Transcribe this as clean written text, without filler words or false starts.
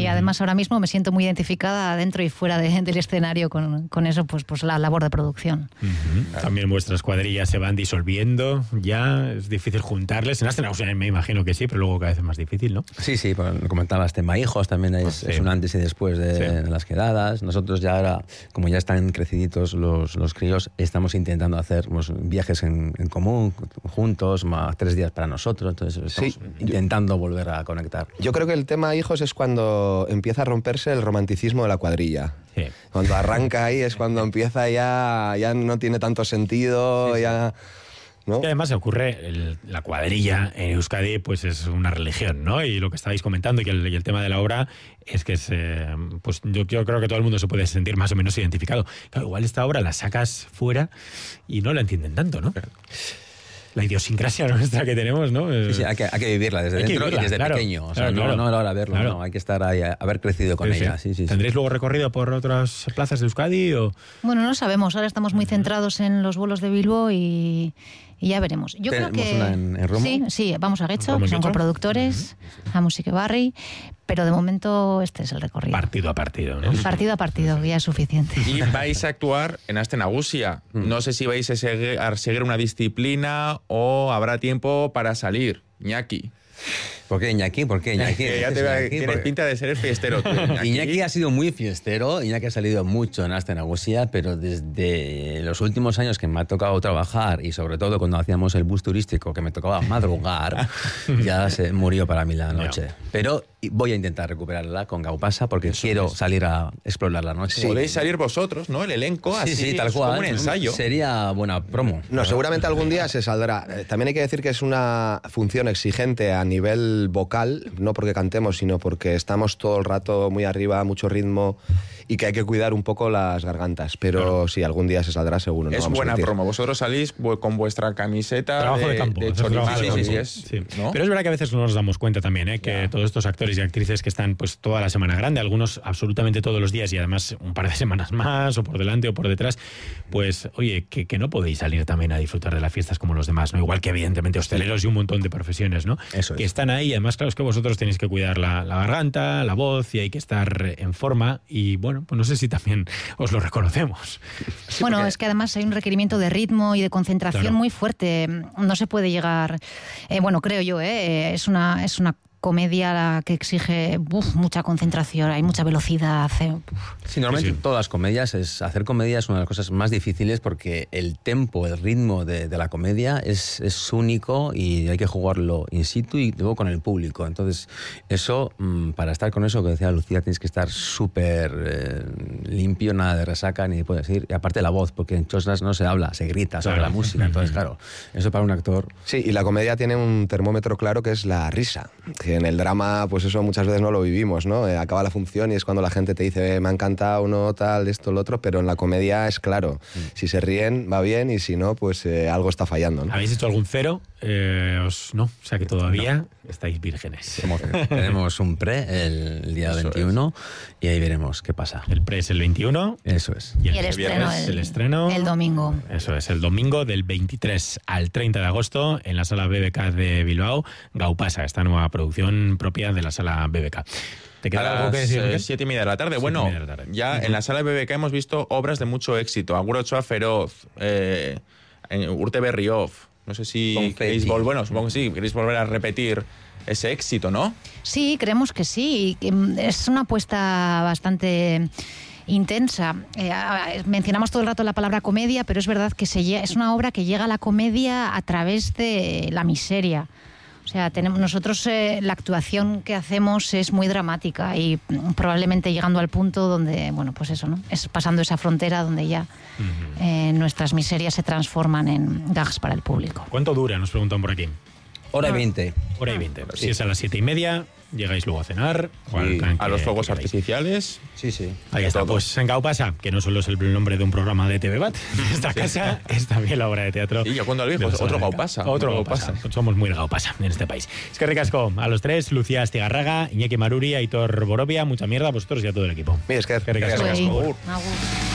Y además ahora mismo me siento muy identificada dentro y fuera del escenario con eso, pues la labor de producción. También vuestras cuadrillas se van disolviendo, ya es difícil juntarles. En Astana, me imagino que sí, pero luego cada vez es más difícil, ¿no? Sí, comentabas tema hijos, también es un antes y después de las quedadas. Nosotros ya ahora, como ya están creciditos los críos, estamos intentando hacer viajes en común, juntos, más 3 días para nosotros, entonces estamos intentando volver a conectar. Yo creo que el tema hijos es cuando empieza a romperse el romanticismo de la cuadrilla. Sí. Cuando arranca ahí es cuando empieza ya no tiene tanto sentido, ya... ¿no? Y además ocurre, la cuadrilla en Euskadi pues es una religión, ¿no? Y lo que estabais comentando y el tema de la obra es que pues yo creo que todo el mundo se puede sentir más o menos identificado. Claro, igual esta obra la sacas fuera y no la entienden tanto, ¿no? La idiosincrasia nuestra que tenemos, ¿no? Sí, hay que vivirla desde dentro y desde pequeño. O sea, no a la hora de verlo, no, hay que estar ahí, haber crecido con ella. Sí. ¿Tendréis luego recorrido por otras plazas de Euskadi? Bueno, no sabemos. Ahora estamos muy centrados en los bolos de Bilbo y ya veremos. Yo creo que una en Romo. Sí, vamos a Getxo, que son coproductores, a Music Barri, pero de momento este es el recorrido. Partido a partido, ¿no? Partido a partido, ya es suficiente. Y vais a actuar en Aste Nagusia. No sé si vais a seguir una disciplina o habrá tiempo para salir. Iñaki. ¿Por qué Iñaki? Ya tienes pinta de ser el fiestero. Iñaki ha sido muy fiestero, Iñaki ha salido mucho en Aste Nagusia, pero desde los últimos años que me ha tocado trabajar y sobre todo cuando hacíamos el bus turístico, que me tocaba madrugar, ya se murió para mí la noche. Pero voy a intentar recuperarla con Gaupasa porque quiero salir a explorar la noche. Podéis salir vosotros, ¿no? El elenco, así, sí, tal cual. Como un ensayo. Sería buena promo. No, seguramente algún día se saldrá. También hay que decir que es una función exigente a nivel vocal, no porque cantemos, sino porque estamos todo el rato muy arriba, mucho ritmo, y que hay que cuidar un poco las gargantas. Pero sí, algún día se saldrá seguro. Es buena promo. Vosotros salís con vuestra camiseta trabajo de campo. Sí. ¿No? Pero es verdad que a veces no nos damos cuenta también, que todos estos actores y actrices que están pues toda la semana grande, algunos absolutamente todos los días y además un par de semanas más, o por delante o por detrás, pues oye, que no podéis salir también a disfrutar de las fiestas como los demás, ¿no? Igual que evidentemente hosteleros y un montón de profesiones, ¿no? Eso es. Que están ahí, además claro, es que vosotros tenéis que cuidar la garganta, la voz y hay que estar en forma y bueno, pues no sé si también os lo reconocemos. Sí, bueno, porque... es que además hay un requerimiento de ritmo y de concentración muy fuerte, no se puede llegar, bueno, creo yo, es una comedia que exige mucha concentración, hay mucha velocidad. Sí, normalmente todas las comedias, hacer comedia es una de las cosas más difíciles porque el tempo, el ritmo de la comedia es único y hay que jugarlo in situ y luego con el público. Entonces, eso, para estar con eso que decía Lucía, tienes que estar súper limpio, nada de resaca, ni puedes decir. Y aparte la voz, porque en Chosnas no se habla, se grita sobre la música. Entonces, claro, eso para un actor... Sí, y la comedia tiene un termómetro claro que es la risa. Que en el drama, pues eso muchas veces no lo vivimos, ¿no? Acaba la función y es cuando la gente te dice me ha encantado, no, tal, esto, lo otro, pero en la comedia es claro. Si se ríen, va bien, y si no, pues algo está fallando, ¿no? ¿Habéis hecho algún cero? No, o sea que todavía estáis vírgenes. Tenemos un pre el día 21 y ahí veremos qué pasa. El pre es el 21. Eso es. Y el estreno el domingo. Eso es, el domingo del 23 al 30 de agosto en la Sala BBK de Bilbao, Gaupasa, esta nueva producción propia de la Sala BBK. ¿Te queda algo que decir? 7:30 de la tarde. Bueno, ya en la Sala BBK hemos visto obras de mucho éxito. Agur Ochoa Feroz, Urte Berrioff. No sé si queréis supongo que sí, queréis volver a repetir ese éxito, ¿no? Sí, creemos que sí. Es una apuesta bastante intensa. Mencionamos todo el rato la palabra comedia, pero es verdad que es una obra que llega a la comedia a través de la miseria. O sea, nosotros la actuación que hacemos es muy dramática y probablemente llegando al punto donde, bueno, pues eso, ¿no? Es pasando esa frontera donde ya nuestras miserias se transforman en gags para el público. ¿Cuánto dura? Nos preguntan por aquí. Hora y 20. Hora y 20. Si es a las 7:30, llegáis luego a cenar. A los fuegos artificiales. Sí. Ahí está, pues en Gaupasa, que no solo es el nombre de un programa de TV Bat, esta casa es también la obra de teatro. Y yo cuando lo digo, otro Gaupasa. Otro Gaupasa. Somos muy de Gaupasa en este país. Es que ricasco a los tres, Lucía Astigarraga, Iñaki Maruri, Aitor Borovia, mucha mierda a vosotros y a todo el equipo. Es que ricasco. Agur.